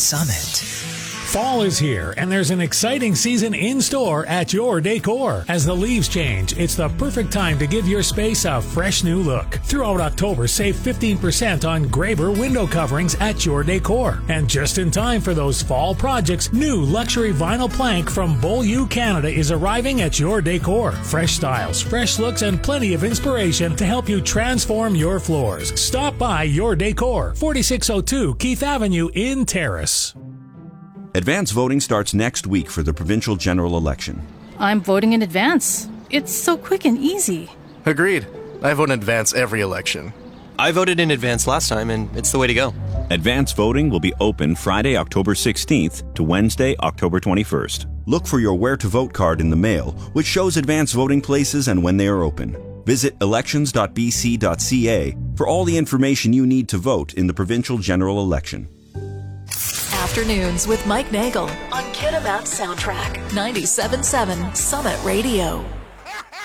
Summit. Fall is here, and there's an exciting season in store at Your Decor. As the leaves change, it's the perfect time to give your space a fresh new look. Throughout October, save 15% on Graber window coverings at Your Decor. And just in time for those fall projects, new luxury vinyl plank from Beaulieu, Canada is arriving at Your Decor. Fresh styles, fresh looks, and plenty of inspiration to help you transform your floors. Stop by Your Decor, 4602 Keith Avenue in Terrace. Advance voting starts next week for the provincial general election. I'm voting in advance. It's so quick and easy. Agreed. I vote in advance every election. I voted in advance last time, and it's the way to go. Advance voting will be open Friday, October 16th to Wednesday, October 21st. Look for your Where to Vote card in the mail, which shows advance voting places and when they are open. Visit elections.bc.ca for all the information you need to vote in the provincial general election. Afternoons with Mike Nagel on Kitimat Soundtrack 97.7 Summit Radio.